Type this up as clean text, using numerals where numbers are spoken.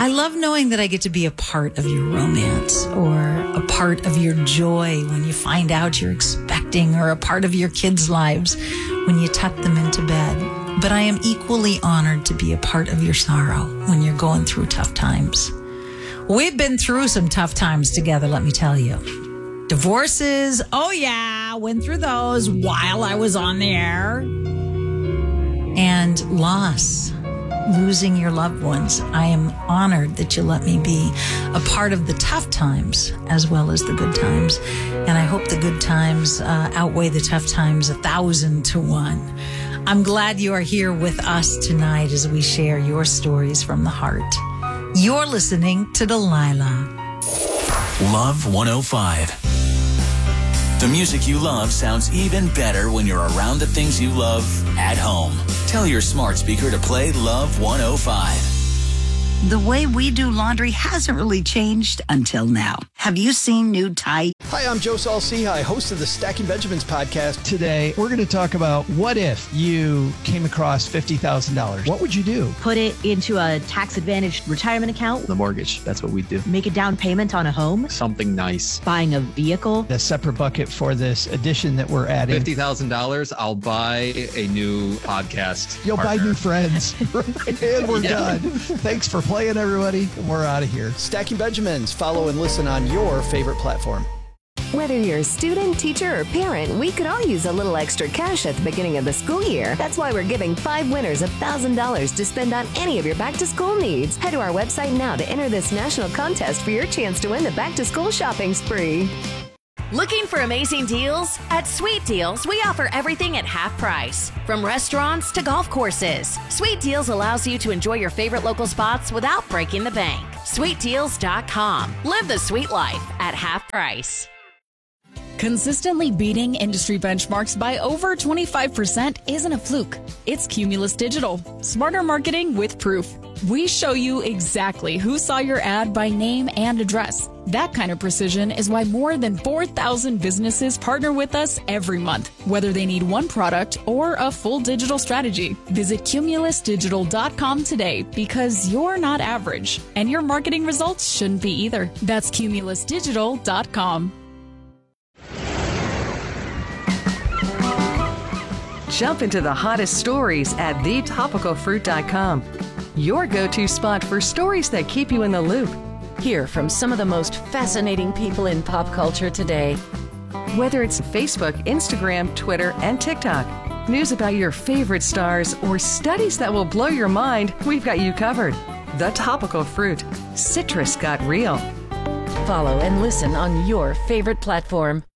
I love knowing that I get to be a part of your romance or a part of your joy when you find out you're expecting, or a part of your kids' lives when you tuck them into bed. But I am equally honored to be a part of your sorrow when you're going through tough times. We've been through some tough times together, let me tell you. Divorces, oh yeah, went through those while I was on the air. And loss, losing your loved ones. I am honored that you let me be a part of the tough times as well as the good times. And I hope the good times outweigh the tough times 1,000 to 1. I'm glad you are here with us tonight as we share your stories from the heart. You're listening to Delilah. Love 105. The music you love sounds even better when you're around the things you love at home. Tell your smart speaker to play Love 105. The way we do laundry hasn't really changed until now. Have you seen new Tide? Hi, I'm Joe Saul-Sehy, host of the Stacking Benjamins podcast. Today, we're going to talk about what if you came across $50,000? What would you do? Put it into a tax-advantaged retirement account. The mortgage, that's what we do. Make a down payment on a home. Something nice. Buying a vehicle. A separate bucket for this addition that we're adding. $50,000, I'll buy a new podcast. You'll partner. buy new friends. And we're done. Thanks for playing, everybody. We're out of here. Stacking Benjamins. Follow and listen on your favorite platform. Whether you're a student, teacher, or parent, we could all use a little extra cash at the beginning of the school year. That's why we're giving 5 winners $1,000 to spend on any of your back-to-school needs. Head to our website now to enter this national contest for your chance to win the back-to-school shopping spree. Looking for amazing deals? At Sweet Deals, we offer everything at half price. From restaurants to golf courses, Sweet Deals allows you to enjoy your favorite local spots without breaking the bank. SweetDeals.com. Live the sweet life at half price. Consistently beating industry benchmarks by over 25% isn't a fluke. It's Cumulus Digital. Smarter marketing with proof. We show you exactly who saw your ad by name and address. That kind of precision is why more than 4,000 businesses partner with us every month, whether they need one product or a full digital strategy. Visit cumulusdigital.com today, because you're not average, and your marketing results shouldn't be either. That's cumulusdigital.com. Jump into the hottest stories at thetopicalfruit.com. Your go-to spot for stories that keep you in the loop. Hear from some of the most fascinating people in pop culture today. Whether it's Facebook, Instagram, Twitter, and TikTok, news about your favorite stars, or studies that will blow your mind, we've got you covered. The Topical Fruit. Citrus got real. Follow and listen on your favorite platform.